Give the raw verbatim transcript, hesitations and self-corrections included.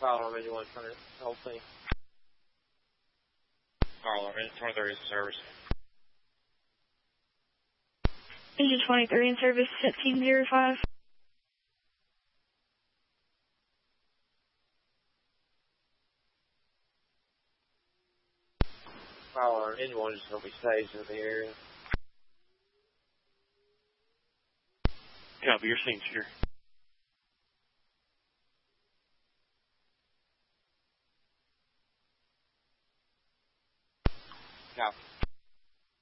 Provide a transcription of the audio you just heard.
File alarm engine one twenty, whole thing. File alarm engine twenty-three is in service. Engine twenty-three in service, fifteen zero five. File alarm engine one just going to be staged in the area. Copy, your scene's here. Copy.